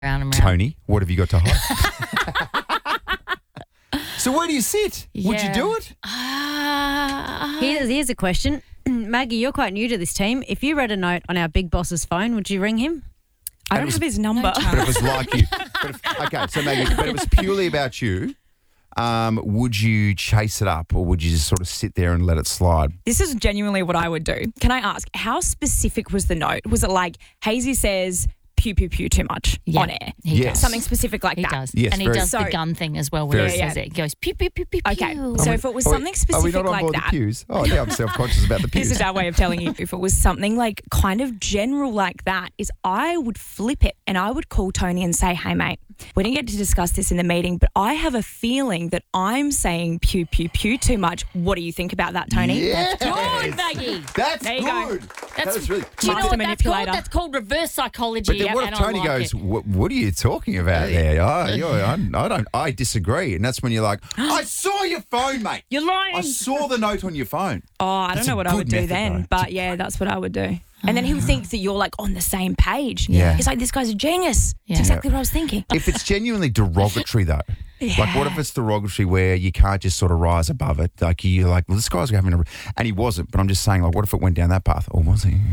Round and round. Tony, what have you got to hide? So where do you sit? Would you do it? Here's a question. Maggie, you're quite new to this team. If you read a note on our big boss's phone, would you ring him? I don't have his number. But it was like you. Okay, so Maggie, but it was purely about you. Would you chase it up or would you just sort of sit there and let it slide? This is genuinely what I would do. Can I ask, how specific was the note? Was it like, Hazy says, pew, pew, pew too much on air? He does. Something specific like He that? does. Yes, and he very- does the gun thing as well where he says it. He goes, pew, pew, pew, pew, Okay, pew. so if it was something Are we specific not on like board that. the pews? Oh, now I'm self-conscious about the pews. This is our way of telling you. If it was something like kind of general like that, is I would flip it and I would call Tony and say, hey, mate, we didn't get to discuss this in the meeting, but I have a feeling that I'm saying pew, pew, pew too much. What do you think about that, Tony? Yes. Good, Maggie. That's There you go. good. That's That's really. Do you know Master what that's called? manipulator. That's called reverse psychology. But then what if and Tony I like goes, it. what are you talking about there? I disagree. And that's when you're like, I saw your phone, mate. You're lying. I saw the note on your phone. Oh, I don't That's know a what I would good do method, then. though. But yeah, that's what I would do. And then he'll think that you're like on the same page. Yeah. He's like, this guy's a genius. Yeah. It's exactly what I was thinking. If it's genuinely derogatory, though, like what if it's derogatory where you can't just sort of rise above it? Like you're like, well, this guy's having a, and he wasn't. But I'm just saying, like, what if it went down that path, or was he?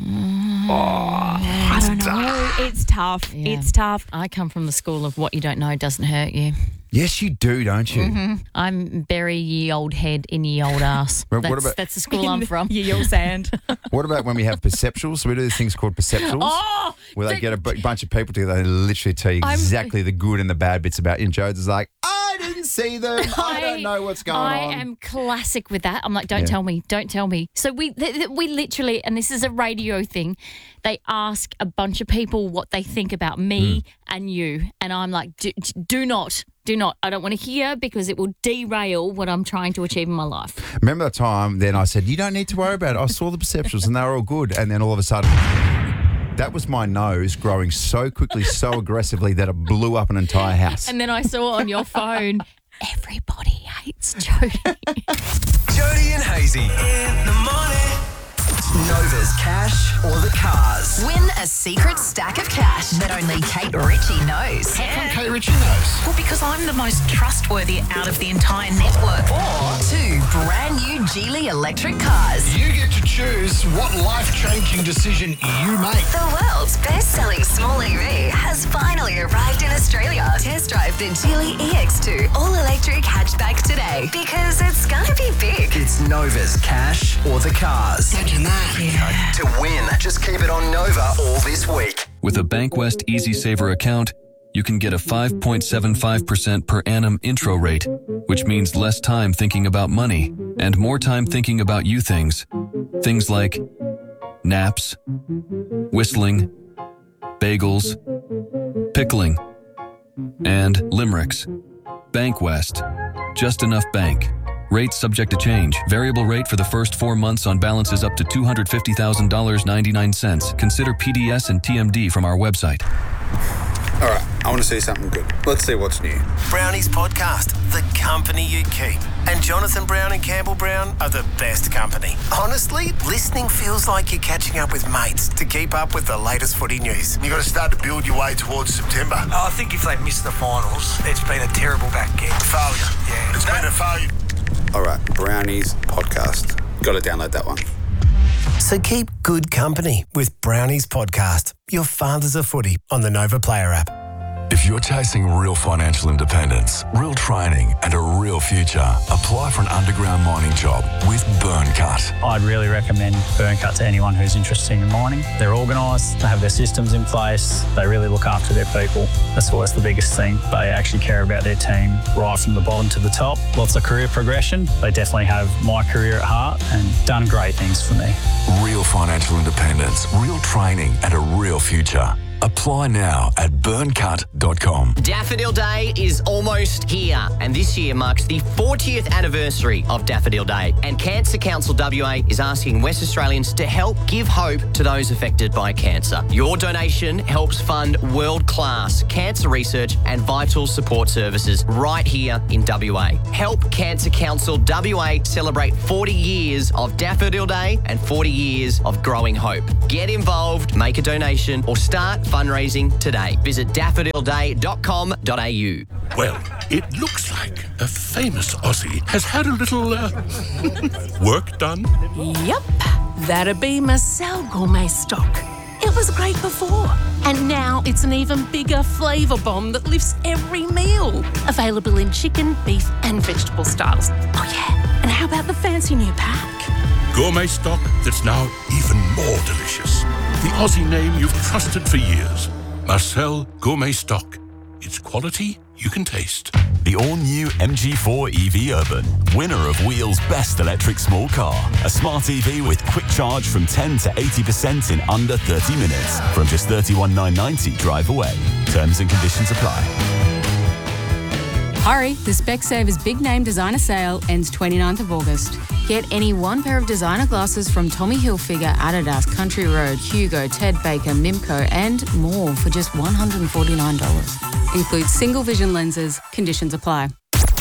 I don't know. It's tough. Yeah. It's tough. I come from the school of what you don't know doesn't hurt you. Yes, you do, don't you? Mm-hmm. I'm bury ye old head in ye old ass. But what That's, about- that's the school I'm from. You'll sand. What about when we have perceptuals? So we do these things called perceptuals. Oh, Where they get a bunch of people together, they literally tell you exactly the good and the bad bits about you. And Jodes is like, I didn't see them. I don't know what's going on. I am classic with that. I'm like, don't tell me, don't tell me. So we literally, and this is a radio thing, they ask a bunch of people what they think about me and you. And I'm like, do not. I don't want to hear because it will derail what I'm trying to achieve in my life. Remember that time then I said, you don't need to worry about it. I saw the perceptuals and they were all good. And then all of a sudden, that was my nose growing so quickly, so aggressively that it blew up an entire house. And then I saw on your phone, everybody hates Jody. Jody and Hazy in the morning. Nova's cash or the cars. Win a secret stack of cash that only Kate Ritchie knows. How come Kate Ritchie knows? Well, because I'm the most trustworthy out of the entire network. Or 2 brand new Geely electric cars. You get to choose what life-changing decision you make. The world's best-selling small EV has finally arrived in Australia. Test drive the Geely EX2 all-electric hatchback today because it's gonna be big. It's Nova's cash or the cars. Imagine that. To win, just keep it on Nova all this week. With a Bankwest Easy Saver account, you can get a 5.75% per annum intro rate, which means less time thinking about money and more time thinking about you things. Things like naps, whistling, bagels, pickling, and limericks. Bankwest. Just enough bank. Rate subject to change. Variable rate for the first 4 months on balances up to $250,000.99. Consider PDS and TMD from our website. All right, I want to see something good. Let's see what's new. Brownies Podcast, the company you keep. And Jonathan Brown and Campbell Brown are the best company. Honestly, listening feels like you're catching up with mates to keep up with the latest footy news. You've got to start to build your way towards September. I think if they miss the finals, it's been a terrible back end. Failure. Yeah. It's been a failure. All right, Brownies Podcast. Got to download that one. So keep good company with Brownies Podcast, your fathers of footy on the Nova Player app. If you're chasing real financial independence, real training, and a real future, apply for an underground mining job with Burncut. I'd really recommend Burncut to anyone who's interested in mining. They're organised, they have their systems in place, they really look after their people. That's always the biggest thing. They actually care about their team right from the bottom to the top. Lots of career progression. They definitely have my career at heart and done great things for me. Real financial independence, real training, and a real future. Apply now at burncut.com. Daffodil Day is almost here, and this year marks the 40th anniversary of Daffodil Day. And Cancer Council WA is asking West Australians to help give hope to those affected by cancer. Your donation helps fund world-class cancer research and vital support services right here in WA. Help Cancer Council WA celebrate 40 years of Daffodil Day and 40 years of growing hope. Get involved, make a donation, or start fundraising today. Visit daffodilday.com.au. Well, it looks like a famous Aussie has had a little work done. Yep, that'd be Marcel Gourmet Stock. It was great before, and now it's an even bigger flavour bomb that lifts every meal. Available in chicken, beef and vegetable styles. Oh yeah, and how about the fancy new pack? Gourmet stock that's now even more delicious. The Aussie name you've trusted for years. Marcel Gourmet Stock. It's quality you can taste. The all-new MG4 EV Urban, winner of Wheel's Best Electric Small Car. A smart EV with quick charge from 10 to 80% in under 30 minutes. From just $31,990 drive away. Terms and conditions apply. Hurry, the Specsavers Big Name Designer Sale ends 29th of August. Get any one pair of designer glasses from Tommy Hilfiger, Adidas, Country Road, Hugo, Ted Baker, Mimco and more for just $149. Includes single vision lenses. Conditions apply.